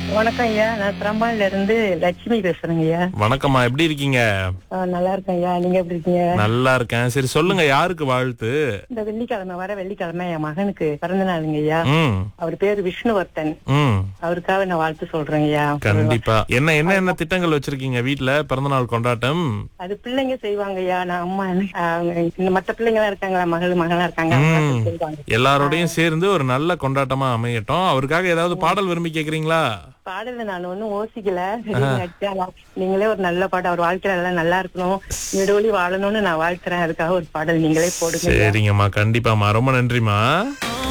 வணக்கம் ஐயா. நான் திரம்பான்ல இருந்து லட்சுமி பேசுறேங்க ஐயா. வணக்கம்மா, எப்படி இருக்கீங்க? நல்லா இருக்கேன் ஐயா. நீங்க எப்படி இருக்கீங்க? நல்லா இருக்கேன். சரி, சொல்லுங்க, யாருக்கு வாழ்த்து? இந்த வெள்ளிக்கிழமை என் மகனுக்கு பிறந்த நாளுங்க ஐயா. ம். அவர் பேரு விஷ்ணுவர்த்தன். ம். அவருக்காக நான் வாழ்த்து சொல்றேன் ஐயா. கண்டிப்பா. என்ன திட்டங்கள் வச்சிருக்கீங்க வீட்ல பிறந்தநாள் கொண்டாட்டம்? அது பிள்ளைங்க செய்வாங்க ஐயா. நான் அம்மா இந்த மத்த பிள்ளைங்க எல்லாம் இருக்காங்களா, மகளா இருக்காங்க, அவங்க செய்வாங்க. எல்லாரோடையும் சேர்ந்து ஒரு நல்ல கொண்டாட்டமா அமையட்டும். அவருக்காக ஏதாவது பாடல் விரும்பி கேக்குறீங்களா? பாடல நான் ஒண்ணும் யோசிக்கல. நீங்களே ஒரு நல்ல பாடம், அவர் வாழ்க்கையில எல்லாம் நல்லா இருக்கணும், நெடுவழி வாழணும்னு நான் வாழ்த்துறேன். அதுக்காக ஒரு பாடல் நீங்களே போடுங்க. சரிங்கம்மா, கண்டிப்பாம்மா. ரொம்ப நன்றிம்மா.